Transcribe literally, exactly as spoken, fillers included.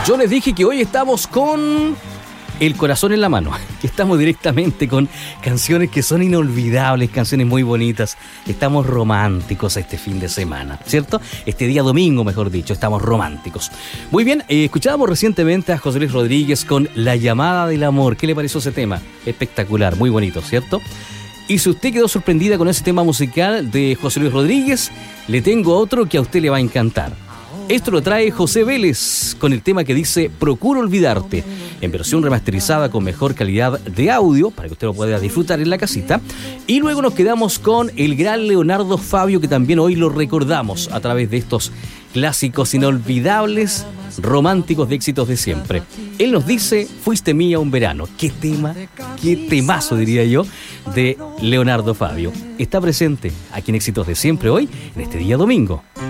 Yo les dije que hoy estamos con el corazón en la mano, que estamos directamente con canciones que son inolvidables, canciones muy bonitas. Estamos románticos este fin de semana, ¿cierto? Este día domingo, mejor dicho, estamos románticos. Muy bien, eh, escuchábamos recientemente a José Luis Rodríguez con La llamada del amor. ¿Qué le pareció ese tema? Espectacular, muy bonito, ¿cierto? Y si usted quedó sorprendida con ese tema musical de José Luis Rodríguez, le tengo otro que a usted le va a encantar. Esto lo trae José Vélez con el tema que dice Procuro olvidarte, en versión remasterizada con mejor calidad de audio, para que usted lo pueda disfrutar en la casita. Y luego nos quedamos con el gran Leonardo Fabio, que también hoy lo recordamos a través de estos clásicos inolvidables, románticos de éxitos de siempre. Él nos dice, fuiste mía un verano. Qué tema, qué temazo, diría yo, de Leonardo Fabio. Está presente aquí en Éxitos de Siempre hoy, en este día domingo.